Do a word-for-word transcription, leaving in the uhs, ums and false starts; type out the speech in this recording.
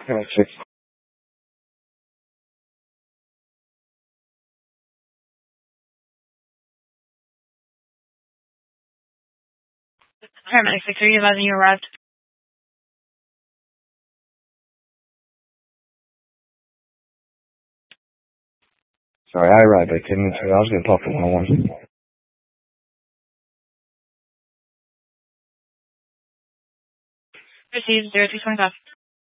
Gotcha. Paramedic six three, advising you arrived. Sorry, I arrived like ten minutes ago. I was going to talk to one oh one. Received zero two twenty five.